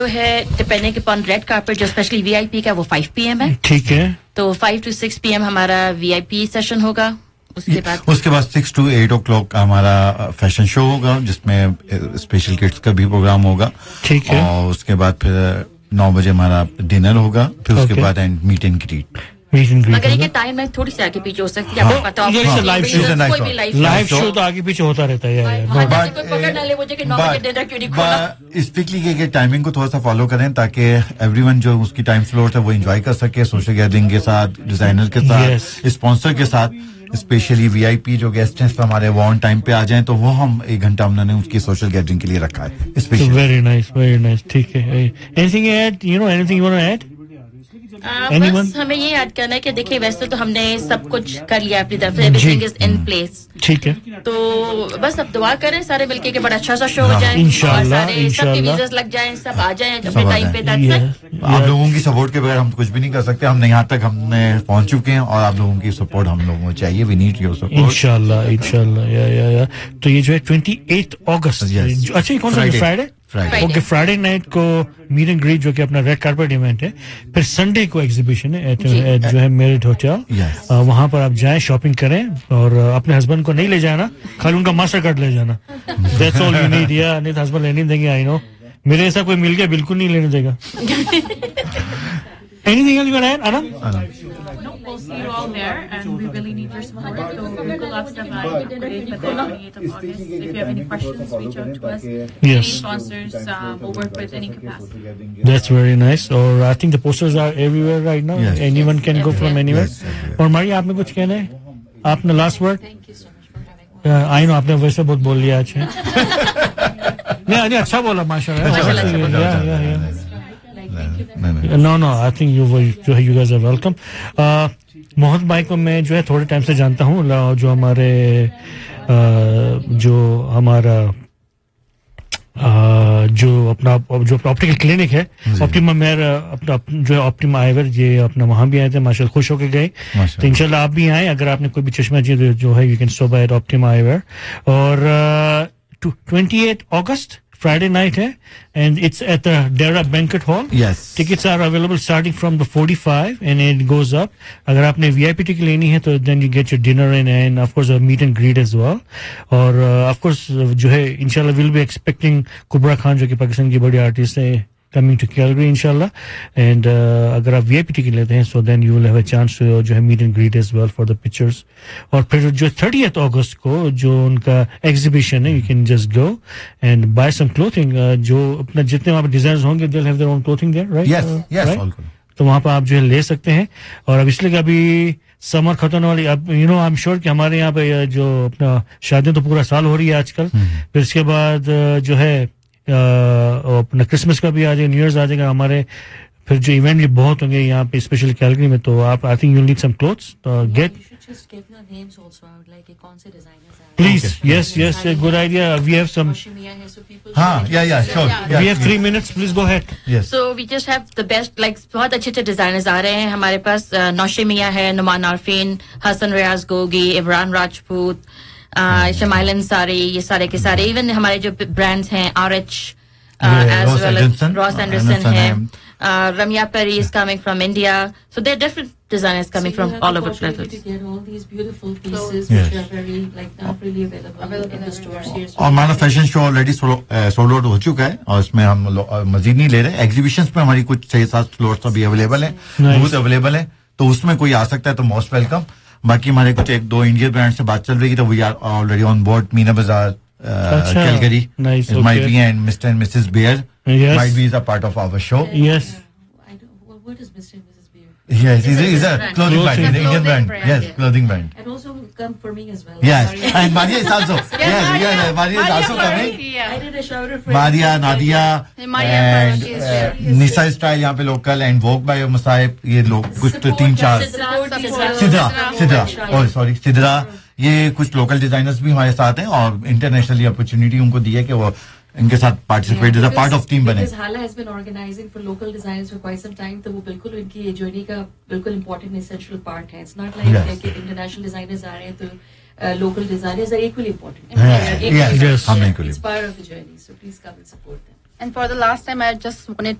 तो है depending upon red carpet जो स्पेशली वीआईपी का वो 5 PM है. ठीक है. तो 5 to 6 PM हमारा वीआईपी सेशन होगा. उसके बाद 6 to 8 o'clock हमारा फैशन शो होगा जिसमें स्पेशल किड्स का भी प्रोग्राम होगा. ठीक है. और उसके बाद फिर 9 बजे हमारा डिनर होगा. फिर उसके बाद एंड मीट एंड ग्रीट. मगर ये टाइम में थोड़ी सी आगे पीछे हो सकती है. आपको पता होगा लाइव शो तो आगे पीछे होता रहता है. स्ट्रिक्टली के टाइमिंग को थोड़ा सा फॉलो करें ताकि एवरीवन जो उसकी टाइम स्लॉट है वो एंजॉय कर सके सोशल गैदरिंग के साथ, डिजाइनर के साथ, स्पॉन्सर के साथ. स्पेशली वीआईपी जो गेस्ट हैं हमारे वो ऑन टाइम पे आ जाएं तो वो हम 1 घंटा हमने उसकी सोशल गैदरिंग के लिए रखा है. Very nice. ठीक है. Anything add anything you want to add? बस हमें ये याद करना है कि देखिए वैसे तो हमने सब कुछ कर लिया अपनी तरफ से. Everything is in place. ठीक है. तो बस अब दुआ करें सारे मिलके कि बड़ा अच्छा सा शो हो जाए. इंशाल्लाह. सबके वीज़ास लग जाएं, सब आ जाएं अपने टाइम पे. आप लोगों की सपोर्ट के बगैर हम कुछ भी नहीं कर सकते. हमने यहाँ तक हमने पहुँच चुके हैं और आप लोगों की सपोर्ट हम लोगों को चाहिए. We need your support. इंशाल्लाह. या तो ये जो है 28 अगस्त. अच्छा, कौन सा फ्राइडे? ओके. फ्राइडे नाइट को मीट एंड ग्रीट जो कि अपना रेड कार्पेट इवेंट है. फिर संडे को एग्जीबिशन है जो है मेरिट होटल. वहां पर आप जाएं, शॉपिंग करें और अपने हस्बैंड को नहीं ले जाना, खाली उनका मास्टर कार्ड ले जाना. That's all you need. या नहीं तो हस्बैंड लेने देंगे. आई नो मेरे ऐसा कोई मिल गया बिल्कुल नहीं लेने देगा. Anything else you want to add, Anna? No, we'll see you all there, and we really need your support. So, Google Apps Divide, Upgrade, but then 28th of August. If you have any questions, reach out to us. Yes. Any sponsors, we'll work with any capacity. That's very nice. Or I think the posters are everywhere right now. Yes. Anyone can go from anywhere. Yes. और मारिया, आपने कुछ कहना है? आपने last word? Thank you so much for having me. I know आपने वैसे बहुत बोल लिया आज. नहीं, अच्छा बोला माशाल्लाह. No, I think you guys are welcome. Mohammad भाई को मैं जो है थोड़े टाइम से जानता हूँ. जो हमारे जो हमारा जो अपना जो ऑप्टिकल क्लिनिक है ऑप्टिमा मेयर अपना जो है ऑप्टिमा आईवेयर ये अपना वहां भी आए थे माशाल्लाह, खुश होके गए. तो इंशाल्लाह आप भी आए. अगर आपने कोई भी चश्मा चाहिए जो है you can stop by optima eyewear. और 28 अगस्त Friday night है and it's at the Dera Banquet Hall. Yes. Tickets are available starting from the 45 and it goes up. अगर आपने VIP ticket लेनी है तो then you get your dinner and of course a meet and greet as well. और of course जो है इंशाल्लाह we'll be expecting कुबरा Khan जो कि पाकिस्तान की बड़ी आर्टिस्ट है coming to Calgary inshallah. And अगर आप VIP ticket लेते हैं so then you will have a chance to जो है meet and greet as well for the pictures. और फिर जो 30th August को जो उनका exhibition है you can just go and buy some clothing. जो अपना जितने वहाँ पे designers होंगे they'll have their own clothing there, right? Yes, right? all तो वहाँ पर आप जो है ले सकते हैं. और अब इसलिए अभी समर खत्म वाली अब you know I am sure कि हमारे यहाँ पे जो अपना शादियां तो पूरा साल हो रही है आजकल. फिर इसके बाद जो है अपना क्रिसमस का भी आ जाएगा, न्यू ईयर्स आ जाएगा हमारे. फिर जो इवेंट भी बहुत होंगे यहाँ पे स्पेशली कैलगरी में. तो आप I think you need some clothes gate please. Yes, a good idea. We have some. Yeah, sure. We have 3 minutes. Please go ahead. Yes. So we just have the best, like बहुत अच्छे designers आ रहे हैं हमारे पास. नौशी मिया है, नुमान आरफीन, हसन रियाज Gogi, Imran Rajput, smile Ansari, ये सारे के सारे. इवन हमारे जो ब्रांड्स हैं RH as well as Ross Anderson है. Ramya Peri is coming from India. So there are different designers coming from all over the place. To get all these beautiful pieces which are very not really available in the stores here. और हमारा fashion show already sold out हो चुका है और इसमें हम मजीद नहीं ले रहे. एग्जीबिशंस पे हमारी कुछ 6-7 स्लॉट्स अभी अवेलेबल हैं, बूथ अवेलेबल है. तो उसमें कोई आ सकता है तो मोस्ट वेलकम. बाकी हमारे कुछ 1-2 इंडियन ब्रांड से बात चल रही है तो we are already on board. Meena बाजार, Calgary, might be, and Mr. and Mrs. Bear might be a part of our show. Yes. What is Mr. and Mrs. Beer? Yes, he's a clothing brand, an Indian brand. Yes, clothing brand. And also come for me as well. Yes, and Maria is also. Yes, Maria is also coming. I did a shout out for Maria, Nadia, and Nisa Style यहाँ पे local and Vogue by Musaib. ये लोग कुछ 3-4. Sidra. Oh, sorry, Sidra. ये कुछ local designers भी हमारे साथ हैं और इंटरनेशनली अपॉर्चुनिटी उनको दी है कि वो इनके साथ participate as a part of team बने. हाला has been organising for local designers for quite some time. तो वो बिल्कुल इनकी ये जर्नी का बिल्कुल इंपॉर्टेंट एसेंशियल पार्ट है. इट्स नॉट लाइक कि इंटरनेशनल डिजाइनर्स आ रहे हैं तो local designers are equally important. हम equally it's part of the journey. So please come and support them. And for the last time, I just wanted